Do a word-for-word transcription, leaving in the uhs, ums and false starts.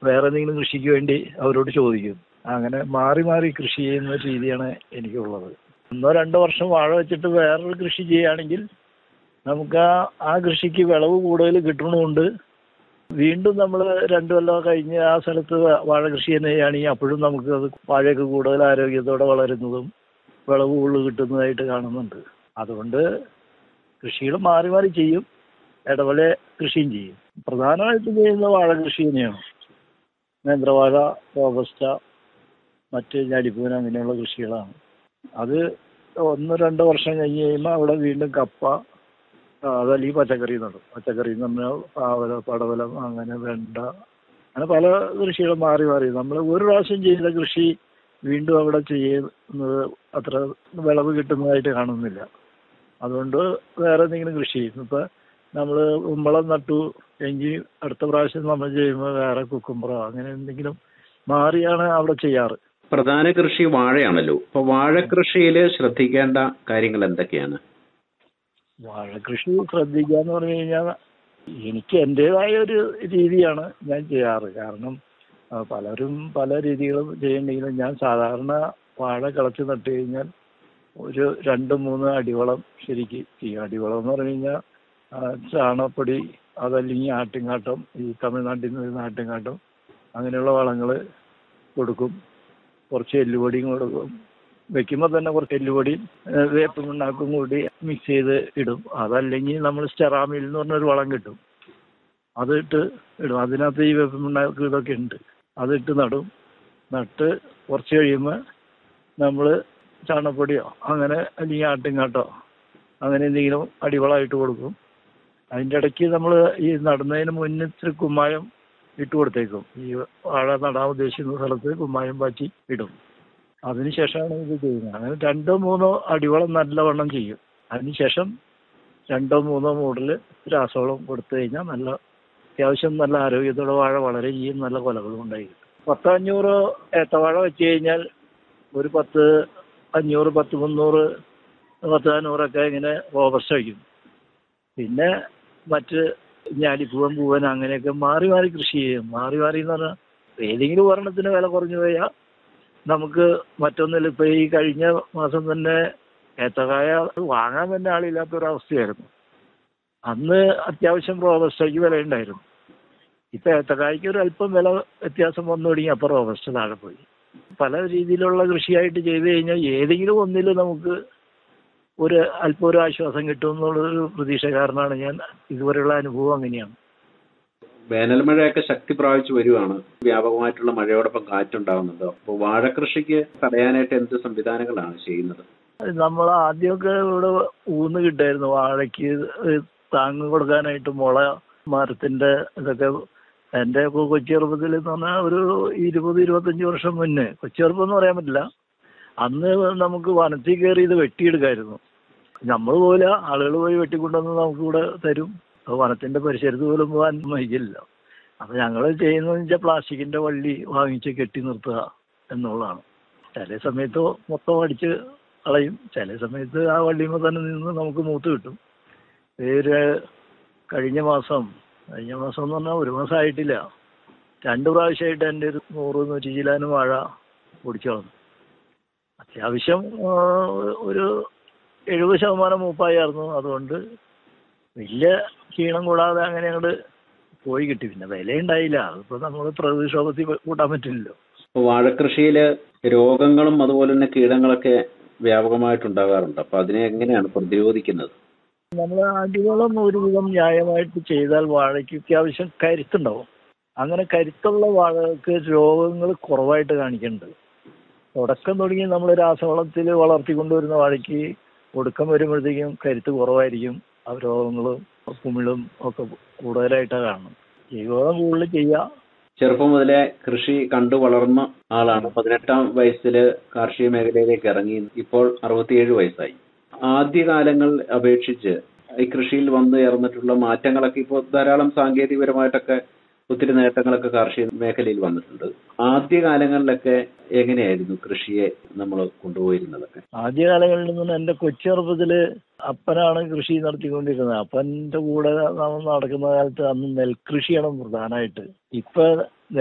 വേറെ എന്തെങ്കിലും കൃഷിക്ക് വേണ്ടി അവരോട് ചോദിക്കും. അങ്ങനെ മാറി മാറി കൃഷി ചെയ്യുന്ന രീതിയാണ് എനിക്കുള്ളത്. ഒന്നോ രണ്ടോ വർഷം വാഴ വെച്ചിട്ട് വേറൊരു കൃഷി ചെയ്യുകയാണെങ്കിൽ നമുക്ക് ആ ആ കൃഷിക്ക് വിളവ് കൂടുതൽ കിട്ടണമുണ്ട്. വീണ്ടും നമ്മൾ രണ്ടു കൊല്ലം കഴിഞ്ഞ് ആ സ്ഥലത്ത് വാഴ കൃഷി തന്നെ ചെയ്യുകയാണെങ്കിൽ അപ്പോഴും നമുക്ക് അത് വാഴയൊക്കെ കൂടുതൽ ആരോഗ്യത്തോടെ വളരുന്നതും വിളവ് കൂടുതൽ കിട്ടുന്നതായിട്ട് കാണുന്നുണ്ട്. അതുകൊണ്ട് കൃഷികൾ മാറി മാറി ചെയ്യും, ഇടവല കൃഷിയും ചെയ്യും. പ്രധാനമായിട്ടും ചെയ്യുന്ന വാഴ കൃഷി തന്നെയാണ്. നേന്ത്രവാഴ, റോബസ്റ്റ, മറ്റ് ഞാലിപ്പൂവൻ അങ്ങനെയുള്ള കൃഷികളാണ്. അത് ഒന്ന് രണ്ട് വർഷം കഴിഞ്ഞ് കഴിയുമ്പോൾ അവിടെ വീണ്ടും കപ്പ, അതല്ലെങ്കിൽ പച്ചക്കറി നടും. പച്ചക്കറി എന്ന് പറഞ്ഞാൽ പാവല, പടവലം, അങ്ങനെ വെണ്ട, അങ്ങനെ പല കൃഷികളും മാറി മാറി. നമ്മൾ ഒരു പ്രാവശ്യം ചെയ്ത കൃഷി വീണ്ടും അവിടെ ചെയ്യുന്നത് അത്ര വിളവ് കിട്ടുന്നതായിട്ട് കാണുന്നില്ല. അതുകൊണ്ട് വേറെ എന്തെങ്കിലും കൃഷി ചെയ്യും. ഇപ്പം നമ്മൾ കുമ്പളം നട്ടു എങ്കിൽ അടുത്ത പ്രാവശ്യം നമ്മൾ ചെയ്യുമ്പോൾ വേറെ കുക്കുംബറോ അങ്ങനെ എന്തെങ്കിലും മാറിയാണ് അവിടെ ചെയ്യാറ്. പ്രധാന കൃഷി വാഴയാണല്ലോ. അപ്പൊ വാഴ കൃഷിയിൽ ശ്രദ്ധിക്കേണ്ട കാര്യങ്ങൾ എന്തൊക്കെയാണ്? വാഴ കൃഷി ശ്രദ്ധിക്കുക എന്ന് പറഞ്ഞു കഴിഞ്ഞാൽ എനിക്ക് എൻ്റെതായ ഒരു രീതിയാണ് ഞാൻ ചെയ്യാറ്. കാരണം പലരും പല രീതികളും ചെയ്യണ്ടെങ്കിലും ഞാൻ സാധാരണ വാഴ കിളച്ച് നട്ട് കഴിഞ്ഞാൽ ഒരു രണ്ട് മൂന്ന് അടിവളം ശരിക്ക് ചെയ്യും. അടിവളം എന്ന് പറഞ്ഞു കഴിഞ്ഞാൽ ചാണകപ്പൊടി, അതല്ലെങ്കിൽ ആട്ടിൻകാട്ടം, ഈ തമിഴ്നാട്ടിൽ നിന്ന് വരുന്ന ആട്ടിൻകാട്ടം, അങ്ങനെയുള്ള വളങ്ങൾ കൊടുക്കും. കുറച്ച് എല്ലുപൊടിയും കൊടുക്കും. വെക്കുമ്പോൾ തന്നെ കുറച്ച് എല്ലുപൊടിയും വേപ്പും പിണ്ണാക്കും കൂടി മിക്സ് ചെയ്ത് ഇടും. അതല്ലെങ്കിൽ നമ്മൾ സ്റ്റെറാമിൽ എന്ന് പറഞ്ഞൊരു വളം കിട്ടും, അതിട്ട് ഇടും. അതിനകത്ത് ഈ വേപ്പും പിണ്ണാക്കും ഇതൊക്കെ ഉണ്ട്. അതിട്ട് നടും. നട്ട് കുറച്ച് കഴിയുമ്പോൾ നമ്മൾ ചാണകപ്പൊടിയോ അങ്ങനെ അല്ലെങ്കിൽ ആട്ടിൻകാട്ടോ അങ്ങനെ എന്തെങ്കിലും അടിവളമായിട്ട് കൊടുക്കും. അതിൻ്റെ ഇടയ്ക്ക് നമ്മൾ ഈ നടുന്നതിന് മുന്നേ ഇത്തിരി കുമ്മായം ഇട്ട് കൊടുത്തേക്കും. ഈ വാഴ നടാൻ ഉദ്ദേശിക്കുന്ന സ്ഥലത്ത് കുമ്മായം പാറ്റി ഇടും. അതിനുശേഷമാണ് ഇത് ചെയ്യുന്നത്. അങ്ങനെ രണ്ടോ മൂന്നോ അടിവളം നല്ലവണ്ണം ചെയ്യും. അതിനുശേഷം രണ്ടോ മൂന്നോ മൂടൽ രാസവളം കൊടുത്തു കഴിഞ്ഞാൽ നല്ല അത്യാവശ്യം നല്ല ആരോഗ്യത്തോടെ വാഴ വളരെ ചെയ്യും, നല്ല കൊലകളും ഉണ്ടായിരിക്കും. പത്ത് അഞ്ഞൂറ് ഏത്തവാഴ വെച്ച് കഴിഞ്ഞാൽ ഒരു പത്ത് അഞ്ഞൂറ് പത്ത് മുന്നൂറ് പത്ത് നാനൂറൊക്കെ ഇങ്ങനെ റോബസ്റ്റ വയ്ക്കും. പിന്നെ മറ്റ് ഞാലിപ്പൂവൻ, പൂവൻ അങ്ങനെയൊക്കെ മാറി മാറി കൃഷി ചെയ്യും. മാറി മാറി എന്ന് പറഞ്ഞാൽ ഏതെങ്കിലും ഒരെണ്ണത്തിന് വില കുറഞ്ഞു പോയാൽ നമുക്ക് മറ്റൊന്നിൽ ഇപ്പോൾ ഈ കഴിഞ്ഞ മാസം തന്നെ ഏത്തക്കായ വാങ്ങാൻ തന്നെ ആളില്ലാത്തൊരവസ്ഥയായിരുന്നു. അന്ന് അത്യാവശ്യം റോബസ്റ്റയ്ക്ക് വിലയുണ്ടായിരുന്നു. ഇപ്പം ഏത്തക്കായ്ക്ക് ഒരു അല്പം വില വ്യത്യാസം വന്നു തുടങ്ങി. അപ്പോൾ റോബസ്റ്റ താഴെ പോയി. പല രീതിയിലുള്ള കൃഷിയായിട്ട് ചെയ്തു കഴിഞ്ഞാൽ ഏതെങ്കിലും ഒന്നിൽ നമുക്ക് ഒരു അല്പം ഒരു ആശ്വാസം കിട്ടും എന്നുള്ളൊരു പ്രതീക്ഷ കാരണമാണ് ഞാൻ. ഇതുവരെയുള്ള അനുഭവം അങ്ങനെയാണ്. വേനൽ മഴയൊക്കെ ശക്തി പ്രാപിച്ചു വരുവാണ്. വ്യാപകമായിട്ടുള്ള മഴയോടൊപ്പം കാറ്റുണ്ടാകുന്നുണ്ടോ? അപ്പോൾ വാഴക്കൃഷിക്ക് തടയാനായിട്ട് എന്ത് സംവിധാനങ്ങളാണ് ചെയ്യുന്നത്? നമ്മൾ ആദ്യമൊക്കെ ഇവിടെ ഊന്ന് കിട്ടായിരുന്നു വാഴയ്ക്ക് താങ്ങ് കൊടുക്കാനായിട്ട്. മുള മരത്തിൻ്റെ ഇതൊക്കെ എൻ്റെ കൊച്ചെറുപ്പത്തിൽ എന്ന് പറഞ്ഞാൽ ഒരു ഇരുപത് ഇരുപത്തഞ്ച് വർഷം മുന്നേ, കൊച്ചെറുപ്പം എന്ന് പറയാൻ പറ്റില്ല, അന്ന് നമുക്ക് വനത്തിൽ കയറി ഇത് വെട്ടിയെടുക്കായിരുന്നു. നമ്മൾ പോലെ ആളുകൾ പോയി വെട്ടിക്കൊണ്ടുവന്ന് നമുക്കിവിടെ തരും. അപ്പോൾ വനത്തിൻ്റെ പരിസരത്ത് പോലും പോകാൻ വൈകില്ല. അപ്പോൾ ഞങ്ങൾ ചെയ്യുന്നതെന്ന് വെച്ചാൽ പ്ലാസ്റ്റിക്കിൻ്റെ വള്ളി വാങ്ങിച്ച് കെട്ടി നിർത്തുക എന്നുള്ളതാണ്. ചില സമയത്ത് മൊത്തം അടിച്ച് കളയും, ചില സമയത്ത് ആ വള്ളിയുമ്പോൾ തന്നെ നിന്ന് നമുക്ക് മൂത്ത് കിട്ടും. ഒരു കഴിഞ്ഞ മാസം കഴിഞ്ഞ മാസം എന്ന് പറഞ്ഞാൽ ഒരു മാസം ആയിട്ടില്ല, രണ്ട് പ്രാവശ്യമായിട്ട് എൻ്റെ ഒരു നൂറ് നൂറ്റി ചില്ലാനും വാഴ പൊടിച്ചു കളഞ്ഞു. അത്യാവശ്യം ഒരു എഴുപത് ശതമാനം മൂപ്പായിരുന്നു. അതുകൊണ്ട് വലിയ ക്ഷീണം കൂടാതെ അങ്ങനെ അങ്ങോട്ട് പോയി കിട്ടി. പിന്നെ വിലയുണ്ടായില്ല. അതിപ്പോൾ നമ്മൾ പ്രകൃതിക്ഷോഭത്തിൽ കൂട്ടാൻ പറ്റില്ലല്ലോ. വാഴക്കൃഷിയിൽ രോഗങ്ങളും അതുപോലെ തന്നെ കീടങ്ങളൊക്കെ വ്യാപകമായിട്ടുണ്ടാകാറുണ്ട്. അപ്പോൾ അതിനെ എങ്ങനെയാണ് പ്രതിരോധിക്കുന്നത്? നമ്മൾ അടിവളം ഒരുവിധം ന്യായമായിട്ട് ചെയ്താൽ വാഴയ്ക്ക് അത്യാവശ്യം കരുത്തുണ്ടാവും. അങ്ങനെ കരുത്തുള്ള വാഴകൾക്ക് രോഗങ്ങൾ കുറവായിട്ട് കാണിക്കുന്നുണ്ട്. തുടക്കം തുടങ്ങി നമ്മൾ രാസവളത്തിൽ വളർത്തിക്കൊണ്ടുവരുന്ന വാഴയ്ക്ക് ഒടുക്കം വരുമ്പോഴത്തേക്കും കരുത്ത് കുറവായിരിക്കും. ആ രോഗങ്ങളും കുമിളും ഒക്കെ കൂടുതലായിട്ടാണ് കാണുന്നത്. ജൈവവളം കൂടുതൽ ചെയ്യുക. ചെറുപ്പം മുതലേ കൃഷി കണ്ടു വളർന്ന ആളാണ്. പതിനെട്ടാം വയസ്സിൽ കാർഷിക മേഖലയിലേക്ക് ഇറങ്ങി. ഇപ്പോൾ അറുപത്തിയേഴ് വയസ്സായി. ആദ്യകാലങ്ങൾ അപേക്ഷിച്ച് ഈ കൃഷിയിൽ വന്നു ചേർന്നിട്ടുള്ള മാറ്റങ്ങളൊക്കെ ഇപ്പോൾ ധാരാളം സാങ്കേതികപരമായിട്ടൊക്കെ ഒത്തിരി നേട്ടങ്ങളൊക്കെ കാർഷിക മേഖലയിൽ വന്നിട്ടുണ്ട്. ആദ്യകാലങ്ങളിലൊക്കെ എങ്ങനെയായിരുന്നു കൃഷിയെ നമ്മൾ കൊണ്ടുപോയിരുന്നതൊക്കെ? ആദ്യകാലങ്ങളിൽ നിന്ന് എൻ്റെ കൊച്ചെറുപ്പത്തിൽ അപ്പനാണ് കൃഷി നടത്തിക്കൊണ്ടിരുന്നത്. അപ്പൻ്റെ കൂടെ നമ്മൾ നടക്കുന്ന കാലത്ത് അന്ന് നെൽകൃഷിയാണ് പ്രധാനമായിട്ട്. ഇപ്പം